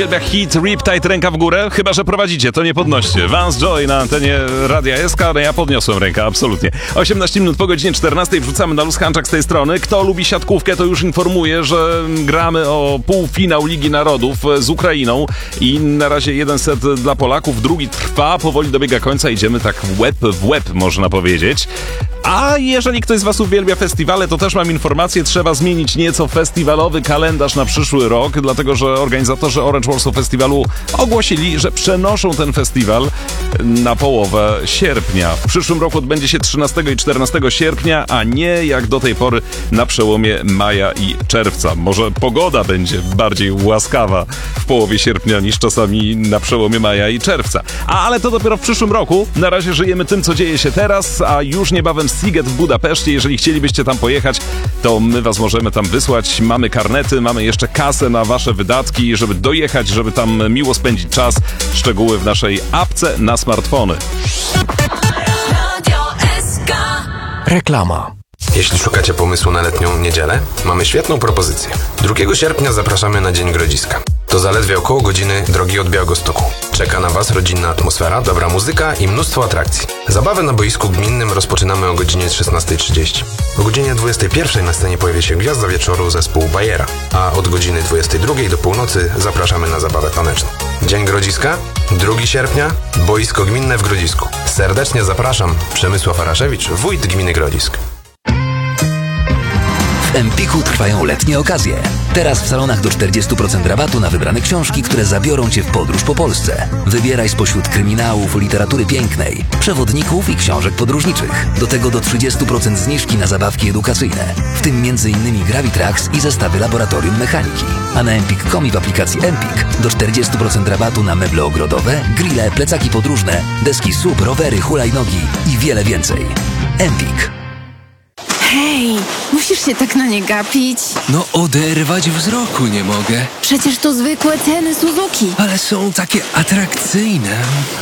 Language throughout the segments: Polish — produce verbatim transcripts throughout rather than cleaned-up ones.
uwielbia hit Riptide, ręka w górę? Chyba że prowadzicie, to nie podnoście. Vance Joy na antenie Radia S K, ale ja podniosłem rękę, absolutnie. osiemnaście minut po godzinie czternastej wrzucamy na luz Hanczak z tej strony. Kto lubi siatkówkę, to już informuję, że gramy o półfinał Ligi Narodów z Ukrainą i na razie jeden set dla Polaków, drugi trwa, powoli dobiega końca, idziemy tak łeb w łeb, można powiedzieć. A jeżeli ktoś z was uwielbia festiwale, to też mam informację, trzeba zmienić nieco festiwalowy kalendarz na przyszły rok, dlatego że organizatorzy Orange Warsaw Festiwalu ogłosili, że przenoszą ten festiwal na połowę sierpnia. W przyszłym roku odbędzie się trzynastego i czternastego sierpnia, a nie jak do tej pory na przełomie maja i czerwca. Może pogoda będzie bardziej łaskawa w połowie sierpnia niż czasami na przełomie maja i czerwca. A, ale to dopiero w przyszłym roku. Na razie żyjemy tym, co dzieje się teraz, a już niebawem Siget w Budapeszcie. Jeżeli chcielibyście tam pojechać, to my was możemy tam wysłać. Mamy karnety, mamy jeszcze kasę na wasze wydatki, żeby dojechać, żeby tam miło spędzić czas. Szczegóły w naszej apce na smartfony. Reklama. Jeśli szukacie pomysłu na letnią niedzielę, mamy świetną propozycję. drugiego sierpnia zapraszamy na Dzień Grodziska. To zaledwie około godziny drogi od Białegostoku. Czeka na was rodzinna atmosfera, dobra muzyka i mnóstwo atrakcji. Zabawę na boisku gminnym rozpoczynamy o godzinie szesnasta trzydzieści. O godzinie dwudziestej pierwszej na scenie pojawi się gwiazda wieczoru zespół Bajera, a od godziny dwudziestej drugiej do północy zapraszamy na zabawę taneczną. Dzień Grodziska, drugiego sierpnia, boisko gminne w Grodzisku. Serdecznie zapraszam, Przemysław Araszewicz, wójt gminy Grodzisk. W Empiku trwają letnie okazje. Teraz w salonach do czterdzieści procent rabatu na wybrane książki, które zabiorą Cię w podróż po Polsce. Wybieraj spośród kryminałów, literatury pięknej, przewodników i książek podróżniczych. Do tego do trzydzieści procent zniżki na zabawki edukacyjne, w tym między innymi Gravitrax i zestawy laboratorium mechaniki. A na empik kropka com i w aplikacji Empik do czterdzieści procent rabatu na meble ogrodowe, grille, plecaki podróżne, deski S U P, rowery, hulajnogi i wiele więcej. Empik. Hej, musisz się tak na nie gapić. No oderwać wzroku nie mogę. Przecież to zwykłe ceny Suzuki. Ale są takie atrakcyjne.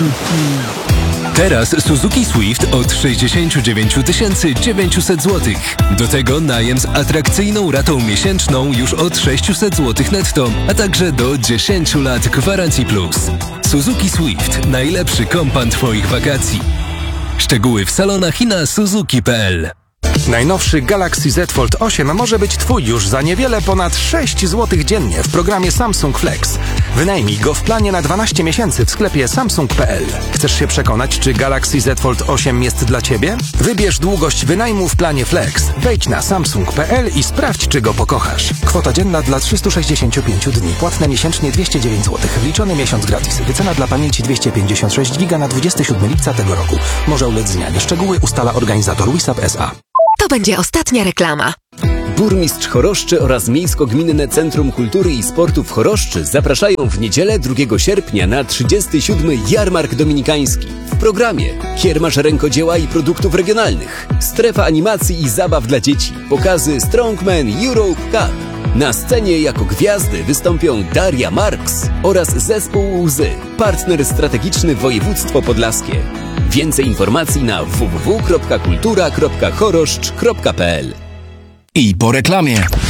Teraz Suzuki Swift od sześćdziesiąt dziewięć tysięcy dziewięćset złotych. Do tego najem z atrakcyjną ratą miesięczną już od sześćset złotych netto, a także do dziesięć lat gwarancji plus. Suzuki Swift. Najlepszy kompan Twoich wakacji. Szczegóły w salonach i na suzuki kropka p l. Najnowszy Galaxy Z Fold osiem może być Twój już za niewiele ponad sześć złotych dziennie w programie Samsung Flex. Wynajmij go w planie na dwanaście miesięcy w sklepie samsung kropka p l. Chcesz się przekonać, czy Galaxy Z Fold osiem jest dla Ciebie? Wybierz długość wynajmu w planie Flex. Wejdź na samsung kropka p l i sprawdź, czy go pokochasz. Kwota dzienna dla trzystu sześćdziesięciu pięciu dni. Płatne miesięcznie dwieście dziewięć złotych. Wliczony miesiąc gratis. Wycena dla pamięci dwieście pięćdziesiąt sześć giga na dwudziestego siódmego lipca tego roku. Może ulec zmianie. Szczegóły ustala organizator Wisap S A. To będzie ostatnia reklama. Burmistrz Choroszczy oraz Miejsko-Gminne Centrum Kultury i Sportu w Choroszczy zapraszają w niedzielę drugiego sierpnia na trzydziesty siódmy Jarmark Dominikański. W programie kiermasz rękodzieła i produktów regionalnych, strefa animacji i zabaw dla dzieci, pokazy Strongman Europe Cup. Na scenie jako gwiazdy wystąpią Daria Marks oraz zespół Łzy, partner strategiczny Województwo Podlaskie. Więcej informacji na w w w kropka kultura kropka choroszcz kropka p l. I po reklamie.